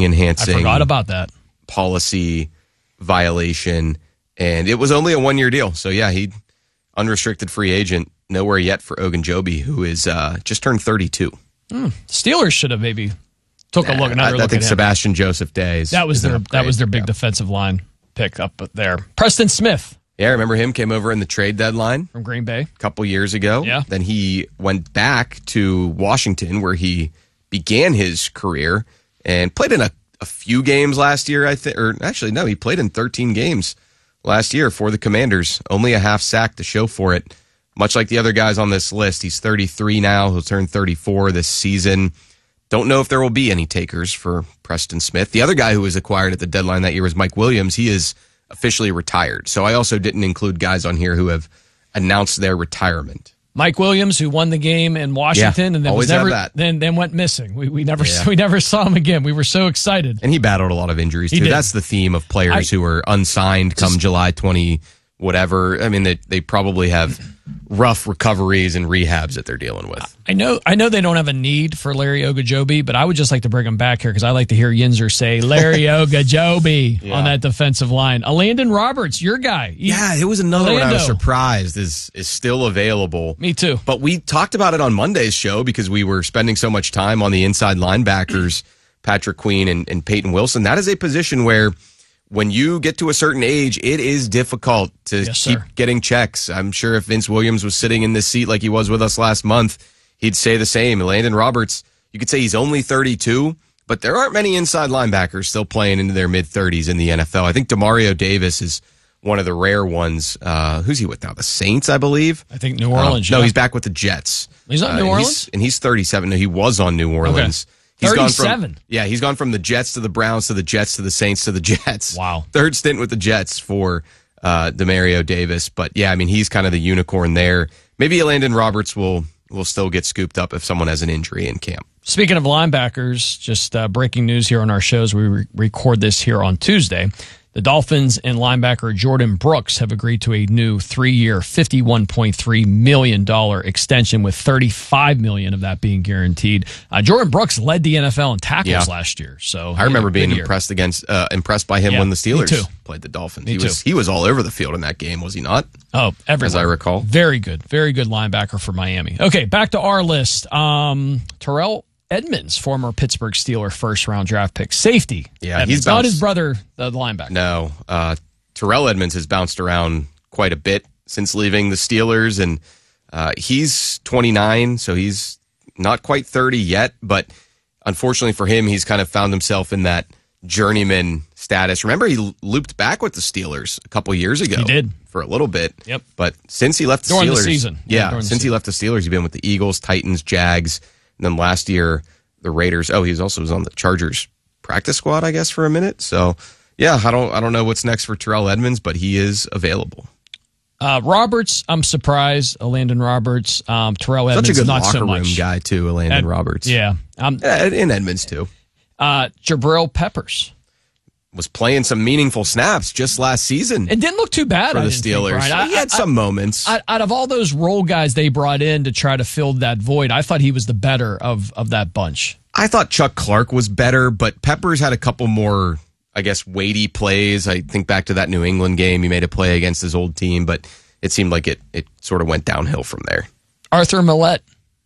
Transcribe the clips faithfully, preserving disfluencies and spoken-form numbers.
tackling enhancing. I forgot about that. Policy violation. And it was only a one-year deal. So, yeah, he unrestricted free agent. Nowhere yet for Ogunjobi, who is uh, just turned thirty-two. Mm. Steelers should have maybe took a look. Another I, I look think at him. Sebastian Joseph Day is, that was is their that was their big yeah. defensive line pick up there. Preston Smith. Yeah, I remember him came over in the trade deadline from Green Bay a couple years ago. Yeah. Then he went back to Washington where he began his career and played in a, a few games last year, I think. Or actually, no, he played in thirteen games last year for the Commanders. Only a half sack to show for it. Much like the other guys on this list, he's thirty-three now. He'll turn thirty-four this season. Don't know if there will be any takers for Preston Smith. The other guy who was acquired at the deadline that year was Mike Williams. He is officially retired. So I also didn't include guys on here who have announced their retirement. Mike Williams, who won the game in Washington, yeah, and then always was never, have that. then then went missing. We we never yeah. we never saw him again. We were so excited, and he battled a lot of injuries he too. Did. That's the theme of players I, who are unsigned come just, July twentieth, whatever. I mean, they they probably have rough recoveries and rehabs that they're dealing with. I know I know they don't have a need for Larry Ogunjobi, but I would just like to bring him back here because I like to hear Yinzer say Larry Ogunjobi yeah. on that defensive line. Landon Roberts, your guy. He, yeah, it was another Orlando. one I was surprised is is still available. Me too. But we talked about it on Monday's show because we were spending so much time on the inside linebackers, Patrick Queen and, and Peyton Wilson. That is a position where when you get to a certain age, it is difficult to yes, keep sir. getting checks. I'm sure if Vince Williams was sitting in this seat like he was with us last month, he'd say the same. Landon Roberts, you could say he's only thirty-two, but there aren't many inside linebackers still playing into their mid-thirties in the N F L. I think Demario Davis is one of the rare ones. Uh, who's he with now? The Saints, I believe? I think New Orleans. Um, no, yeah. he's back with the Jets. He's on uh, New and Orleans? He's, and he's thirty-seven. No, he was on New Orleans. Okay. He's thirty-seven. Gone from, yeah, he's gone from the Jets to the Browns to the Jets to the Saints to the Jets. Wow. Third stint with the Jets for uh, Demario Davis. But, yeah, I mean, he's kind of the unicorn there. Maybe Landon Roberts will will still get scooped up if someone has an injury in camp. Speaking of linebackers, just uh, breaking news here on our shows. We re- record this here on Tuesday. The Dolphins and linebacker Jordan Brooks have agreed to a new three-year, fifty-one point three million dollars extension with thirty-five million dollars of that being guaranteed. Uh, Jordan Brooks led the N F L in tackles yeah. last year. So I remember being impressed against uh, impressed by him yeah, when the Steelers too. played the Dolphins. Me he too. was he was all over the field in that game, was he not? Oh, everywhere. As I recall. Very good. Very good linebacker for Miami. Okay, back to our list. Um, Terrell Edmonds, former Pittsburgh Steeler first-round draft pick. Safety. Yeah, Edmonds. he's not bounced, his brother, the linebacker. No. Uh, Terrell Edmonds has bounced around quite a bit since leaving the Steelers, and uh, he's twenty-nine, so he's not quite thirty yet, but unfortunately for him, he's kind of found himself in that journeyman status. Remember, he looped back with the Steelers a couple years ago. He did. For a little bit. Yep. But since he left the during Steelers. the season. Yeah, yeah since the he season. left the Steelers, he's been with the Eagles, Titans, Jags, and then last year, the Raiders. Oh, he was also was on the Chargers practice squad, I guess, for a minute. So, yeah, I don't I don't know what's next for Terrell Edmonds, but he is available. Uh, Roberts, I'm surprised. Landon Roberts, um, Terrell Edmonds, Such a good not locker so much. room guy, too, Landon Ed, Roberts. Yeah. Um, yeah. In Edmonds, too. Uh, Jabril Peppers. Was playing some meaningful snaps just last season. It didn't look too bad for I the didn't Steelers. Think, Brian. He had I, some I, moments. I, out of all those role guys they brought in to try to fill that void, I thought he was the better of, of that bunch. I thought Chuck Clark was better, but Peppers had a couple more, I guess, weighty plays. I think back to that New England game. He made a play against his old team, but it seemed like it, it sort of went downhill from there. Arthur Millette.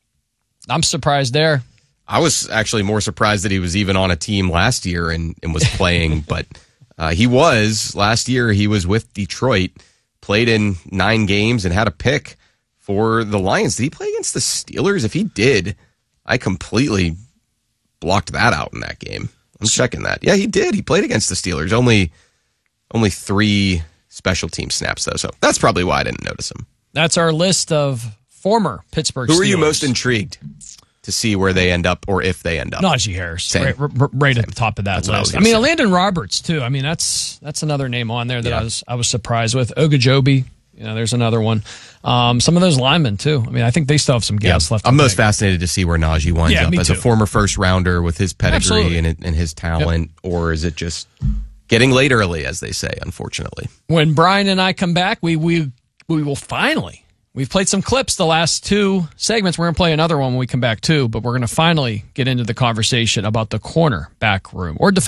I'm surprised there. I was actually more surprised that he was even on a team last year and, and was playing, but uh, he was. Last year, he was with Detroit, played in nine games, and had a pick for the Lions. Did he play against the Steelers? If he did, I completely blocked that out in that game. I'm checking that. Yeah, he did. He played against the Steelers. Only, only three special team snaps, though, so that's probably why I didn't notice him. That's our list of former Pittsburgh Steelers. Who are you most intrigued to see where they end up or if they end up? Najee Harris, Same. right, r- right at the top of that That's what I was list. I, gonna mean, say. Landon Roberts too. I mean, that's that's another name on there that Yeah. I was I was surprised with. Ogunjobi, you know, there's another one. Um, some of those linemen too. I mean, I think they still have some gas Yeah. left. I'm to most pick. fascinated to see where Najee winds Yeah, up me as too. a former first rounder with his pedigree Absolutely. and, and his talent, or is it just getting late early, as they say, unfortunately? When Brian and I come back, we we we will finally. We've played some clips the last two segments. We're going to play another one when we come back too, but we're going to finally get into the conversation about the cornerback room or defensive